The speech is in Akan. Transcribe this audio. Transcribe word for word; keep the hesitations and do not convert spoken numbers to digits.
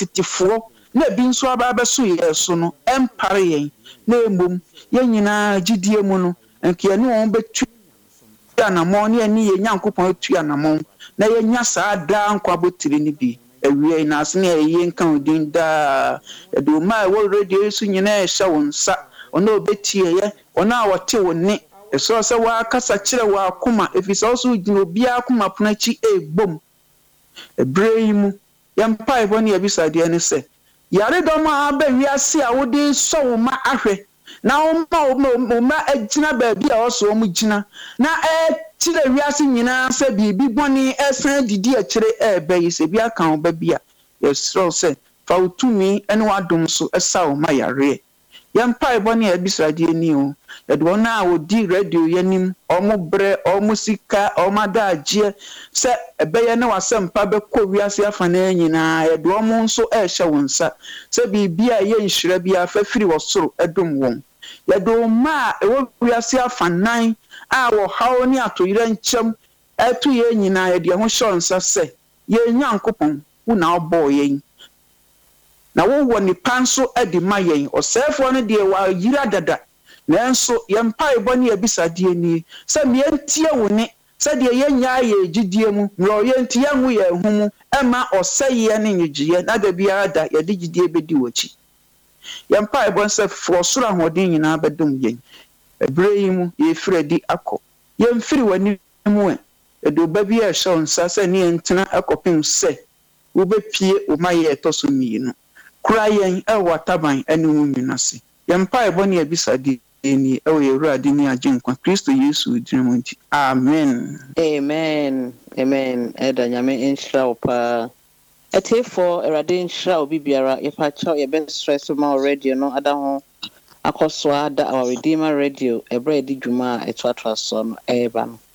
tetifo na bi nso aba beso ye so no empare yen na emom yen nyina gidie mu no enke ne won betu anamon ne ani ye Nyankopon atu anamon na yenya saa da nkwa botire ni bi awie na ase na ye nka odin da edo ma wo radio su nyina ehya wonsa ona obetie ye ona wote woni eso se wa kasa kire wa akoma efisa so gina obi akoma ponachi egbom ebrei mu yampa ebo ne yabisade ne se yare do ma ba wiase a wode so wo ma ahwe na wo ma wo ma agina ba bi a oso mu gina na e kire wiase nyina se bibi boni esan didi a kire e ba yi se bi aka wo ba bi a yesro se fa utumi ene wadom so esa wo ma yare yampa ebo ne yabisade ni o edo na wodi radio yanim omo bre omo sika omo daagye se ebeye na wasempa be ko wiase afana nyina edo omo nso ehye wonsa se bibia ye nhira bia afafiri wosoro edom won yedo ma ewo wiase afanan a wo hawo ni atoyira nchem etu ye nyina ye de ho shonsa se ye Nyankopon wo na obo yen na wo wo ni panso edi mayen osefo no de wa yira dada nanso yempa eboni abisade ni se mientie woni se de yenya ye gidie mu ro yentie hu ye humu ema oseye ne nyigiye na da bia da ye de gidie bedi wochi yempa ebon se frosoro hodin nyina bedum yen ebrei mu ye fredi akọ yemfiri wani mu e edo ba bia ehye onsa se ne entena akopim se wo bepie o maye etoso miinu kura yen e wataban anu nyinase yempa eboni abisade eni ewe Awurade ni agenkwa Kristo Yesu dimunti amen amen amen eda nyame enhira opa etefo Awurade enhira obi biara yepa cha ye best stress ma radio no ada ho akoso ada our redeemer radio ebre di dwuma eto atraso no eba no